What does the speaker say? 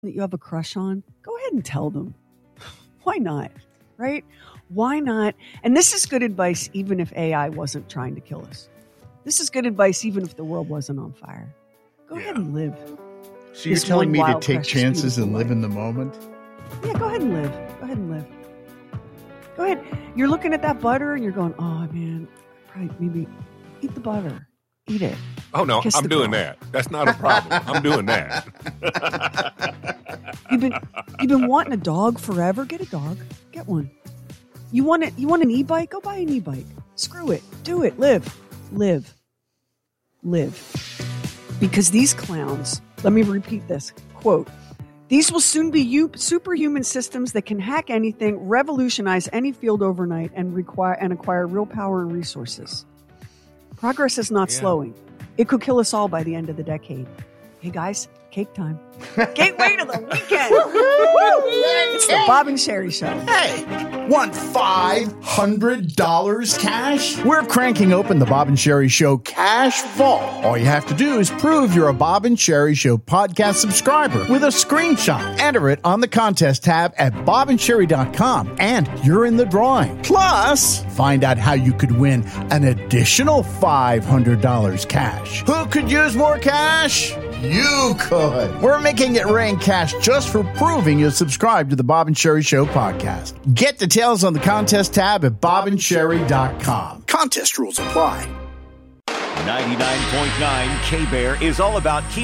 that you have a crush on, go ahead and tell them. Why not? Right? Why not? And this is good advice even if AI wasn't trying to kill us. This is good advice even if the world wasn't on fire. Go ahead and live. So you're telling me to take chances and live in the moment? Yeah, go ahead and live. Go ahead and live. Go ahead. You're looking at that butter and you're going, oh, man, probably maybe eat the butter. Eat it. Oh, no, Kiss I'm the doing girl. that. That's not a problem. I'm doing that. You've been wanting a dog forever? Get a dog. Get one. You want an e-bike? Go buy an e-bike. Screw it. Do it. Live. Because these clowns, let me repeat this, quote, these will soon be superhuman systems that can hack anything, revolutionize any field overnight, and acquire real power and resources. Progress is not slowing. It could kill us all by the end of the decade. Hey guys, cake time. Gateway to the weekend. It's the Bob and Sherry Show. Hey, want $500 cash? We're cranking open the Bob and Sherry Show Cash Vault. All you have to do is prove you're a Bob and Sherry Show podcast subscriber with a screenshot. Enter it on the contest tab at bobandsherry.com and you're in the drawing. Plus, find out how you could win an additional $500 cash. Who could use more cash? You could. We're making it rain cash just for proving you subscribe to the Bob and Sherry Show podcast. Get details on the contest tab at bobandsherry.com. Contest rules apply. 99.9 K-Bear is all about keeping